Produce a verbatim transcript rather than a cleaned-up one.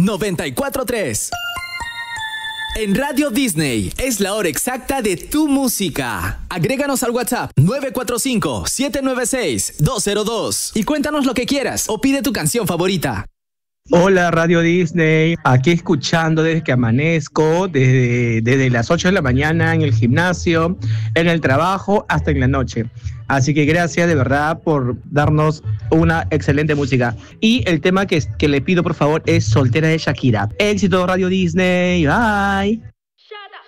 noventa y cuatro punto tres. En Radio Disney es la hora exacta de tu música. Agréganos al WhatsApp nueve cuatro cinco, siete nueve seis, dos cero dos y cuéntanos lo que quieras o pide tu canción favorita. Hola Radio Disney, aquí escuchando desde que amanezco, desde, desde las ocho de la mañana en el gimnasio, en el trabajo, hasta en la noche. Así que gracias de verdad por darnos una excelente música. Y el tema que, que le pido por favor es Soltera de Shakira. Éxito Radio Disney, bye.